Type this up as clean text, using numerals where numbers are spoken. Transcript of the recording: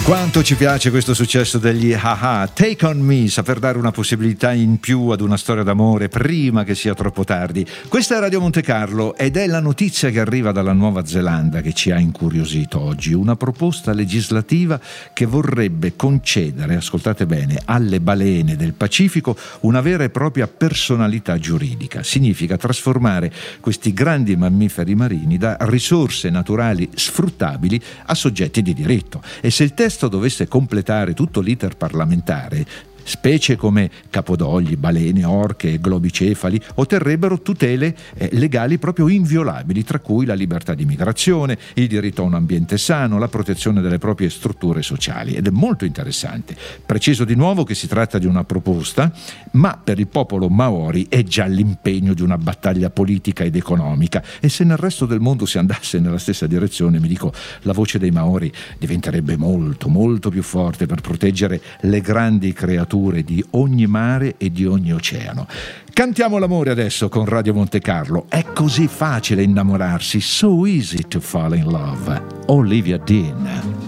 Quanto ci piace questo successo degli Ha-Ha, Take On Me, saper dare una possibilità in più ad una storia d'amore prima che sia troppo tardi. Questa è Radio Monte Carlo ed è la notizia che arriva dalla Nuova Zelanda che ci ha incuriosito oggi, una proposta legislativa che vorrebbe concedere, ascoltate bene, alle balene del Pacifico una vera e propria personalità giuridica. Significa trasformare questi grandi mammiferi marini da risorse naturali sfruttabili a soggetti di diritto. E se il testo dovesse completare tutto l'iter parlamentare, specie come capodogli, balene, orche e globicefali otterrebbero tutele legali proprio inviolabili, tra cui la libertà di migrazione, il diritto a un ambiente sano, la protezione delle proprie strutture sociali. Ed è molto interessante. Preciso di nuovo che si tratta di una proposta, ma per il popolo Maori è già l'impegno di una battaglia politica ed economica, e se nel resto del mondo si andasse nella stessa direzione, mi dico, la voce dei Maori diventerebbe molto, molto più forte per proteggere le grandi creature di ogni mare e di ogni oceano. Cantiamo l'amore adesso con Radio Monte Carlo. È così facile innamorarsi, so easy to fall in love. Olivia Dean.